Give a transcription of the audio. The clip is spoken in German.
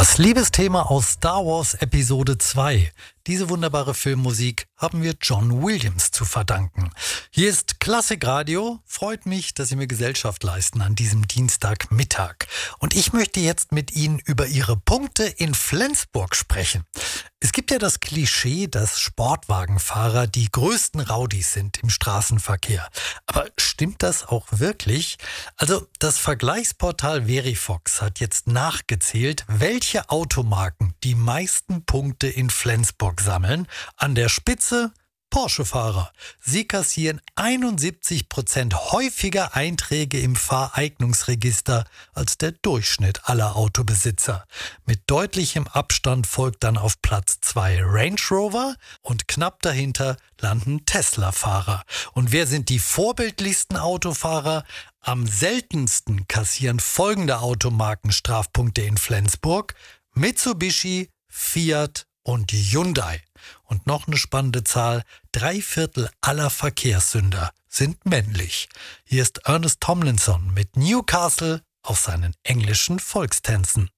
Das Liebesthema aus Star Wars Episode 2. Diese wunderbare Filmmusik haben wir John Williams zu verdanken. Hier ist Klassikradio. Freut mich, dass Sie mir Gesellschaft leisten an diesem Dienstagmittag. Und ich möchte jetzt mit Ihnen über Ihre Punkte in Flensburg sprechen. Es gibt ja das Klischee, dass Sportwagenfahrer die größten Rowdies sind im Straßenverkehr. Aber stimmt das auch wirklich? Also das Vergleichsportal Verifox hat jetzt nachgezählt, welche Automarken die meisten Punkte in Flensburg sammeln. An der Spitze Porsche-Fahrer. Sie kassieren 71% häufiger Einträge im Fahreignungsregister als der Durchschnitt aller Autobesitzer. Mit deutlichem Abstand folgt dann auf Platz 2 Range Rover und knapp dahinter landen Tesla-Fahrer. Und wer sind die vorbildlichsten Autofahrer? Am seltensten kassieren folgende Automarken Strafpunkte in Flensburg: Mitsubishi, Fiat und Hyundai. Und noch eine spannende Zahl: 3/4 aller Verkehrssünder sind männlich. Hier ist Ernest Tomlinson mit Newcastle auf seinen englischen Volkstänzen.